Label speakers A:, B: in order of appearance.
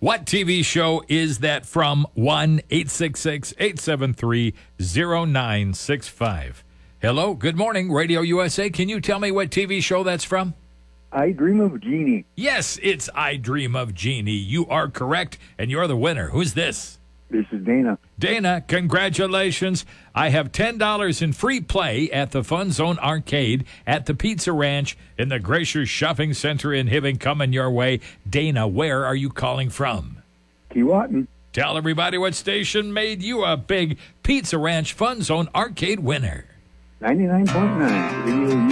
A: What TV show is that from? 1-866-873-0965. Hello, good morning, Radio USA. Can you tell me what TV show that's from?
B: I Dream of Jeannie.
A: Yes, it's I Dream of Jeannie. You are correct, and you're the winner. Who's this?
B: This is Dana.
A: Dana, congratulations. I have $10 in free play at the Fun Zone Arcade at the Pizza Ranch in the Gracious Shopping Center in Hibbing coming your way. Dana, where are you calling from?
B: Keewatin.
A: Tell everybody what station made you a big Pizza Ranch Fun Zone Arcade winner.
B: 99.9 Radio